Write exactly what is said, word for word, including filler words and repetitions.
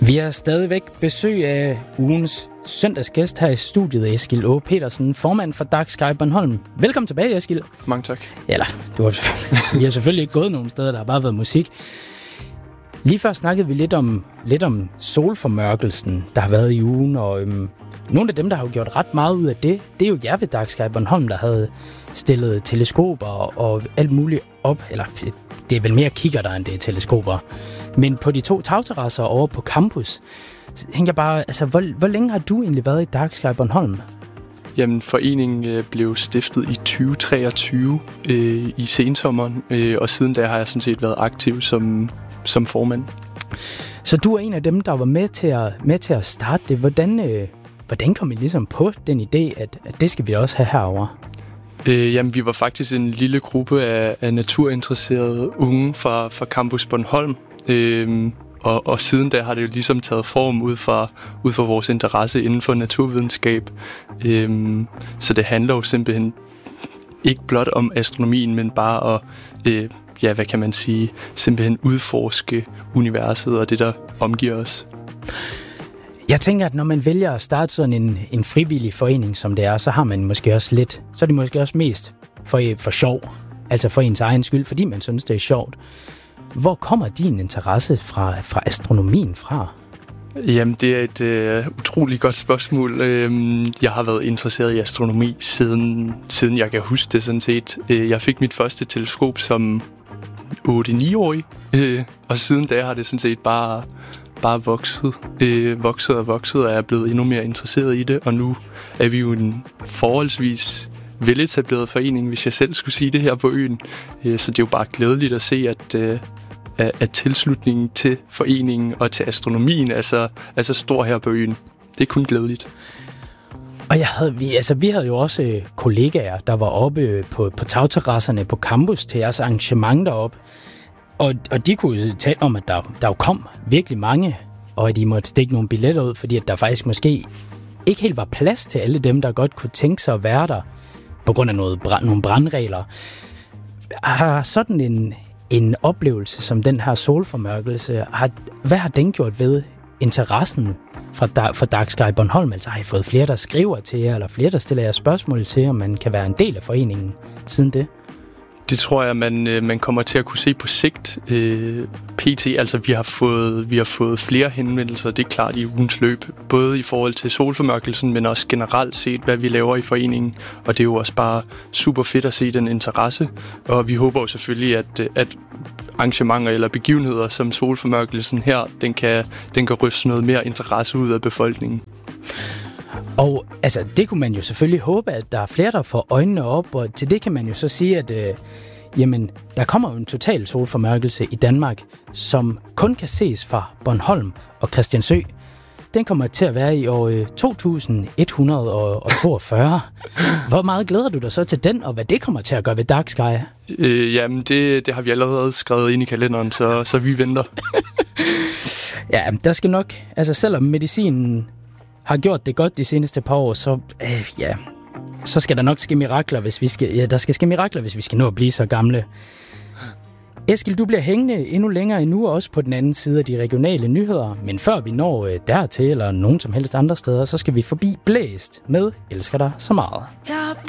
Vi har stadigvæk besøg af ugens søndagsgæst her i studiet, Eskild Aage Petersen, formand for Dark Sky Bornholm. Velkommen tilbage, Eskild. Mange tak. Eller, du har, vi har selvfølgelig ikke gået nogen steder, der har bare været musik. Lige før snakkede vi lidt om, lidt om solformørkelsen, der har været i ugen, og øhm, nogle af dem, der har gjort ret meget ud af det, det er jo jer ved Dark Sky Bornholm, der havde stillet teleskoper og, og alt muligt op, eller det er vel mere kiggerter, end det er teleskoper. Men på de to tagterrasser over på campus, så tænker jeg bare, altså, hvor, hvor længe har du egentlig været i Dark Sky Bornholm? Jamen, foreningen øh, blev stiftet i tyve treogtyve øh, i sensommeren, øh, og siden da har jeg sådan set været aktiv som, som formand. Så du er en af dem, der var med til at, med til at starte det. Hvordan, øh, hvordan kom I ligesom på den idé, at, at det skal vi også have herovre? Øh, jamen, vi var faktisk en lille gruppe af, af naturinteresserede unge fra, fra Campus Bornholm. Øh, og, og siden da har det jo ligesom taget form ud fra, ud fra vores interesse inden for naturvidenskab. Øh, så det handler jo simpelthen ikke blot om astronomien, men bare at, øh, ja, hvad kan man sige, simpelthen udforske universet og det, der omgiver os. Jeg tænker, at når man vælger at starte sådan en, en frivillig forening, som det er, så har man måske også lidt, så er det måske også mest for, for sjov, altså for ens egen skyld, fordi man synes, det er sjovt. Hvor kommer din interesse fra, fra astronomien fra? Jamen, det er et øh, utroligt godt spørgsmål. Øh, jeg har været interesseret i astronomi siden, siden jeg kan huske det sådan set. Jeg fik mit første teleskop som otte ni-årig, øh, og siden da har det sådan set bare, bare vokset, øh, vokset og vokset, og jeg er blevet endnu mere interesseret i det, og nu er vi jo en forholdsvis veletableret forening, hvis jeg selv skulle sige det her på øen. Øh, så det er jo bare glædeligt at se, at øh, at tilslutningen til foreningen og til astronomien er så, er så stor her på øen. Det er kun glædeligt. Og jeg havde, vi, altså, vi havde jo også kollegaer, der var oppe på, på tagterrasserne på campus til jeres arrangement deroppe. Og, og de kunne jo tale om, at der, der jo kom virkelig mange, og at de måtte stikke nogle billetter ud, fordi at der faktisk måske ikke helt var plads til alle dem, der godt kunne tænke sig at være der, på grund af noget, nogle brandregler. Har sådan en... En oplevelse som den her solformørkelse, har, hvad har den gjort ved interessen fra, for Dark Sky Bornholm? Altså har I fået flere, der skriver til jer, eller flere, der stiller jer spørgsmål til, om man kan være en del af foreningen siden det? Det tror jeg, man, man kommer til at kunne se på sigt. Øh, P T, altså vi har, fået, vi har fået flere henvendelser, det er klart i ugens løb. Både i forhold til solformørkelsen, men også generelt set, hvad vi laver i foreningen. Og det er jo også bare super fedt at se den interesse. Og vi håber jo selvfølgelig, at, at arrangementer eller begivenheder som solformørkelsen her, den kan, den kan ryste noget mere interesse ud af befolkningen. Og altså, det kunne man jo selvfølgelig håbe, at der er flere, der får øjnene op, og til det kan man jo så sige, at øh, jamen, der kommer jo en total solformørkelse i Danmark, som kun kan ses fra Bornholm og Christiansø. Den kommer til at være i år øh, to tusind et hundrede toogfyrre. Hvor meget glæder du dig så til den, og hvad det kommer til at gøre ved Dark Sky? Øh, jamen, det, det har vi allerede skrevet ind i kalenderen, så, så vi venter. Ja, der skal nok, altså selvom medicinen har gjort det godt de seneste par år, så øh, ja, så skal der nok ske mirakler, hvis vi skal, ja, der skal ske mirakler, hvis vi skal nå at blive så gamle. Eskild, du bliver hængende endnu længere endnu, også på den anden side af de regionale nyheder, men før vi når øh, dertil, eller nogen som helst andre steder, så skal vi forbi Blæst med Elsker dig så meget.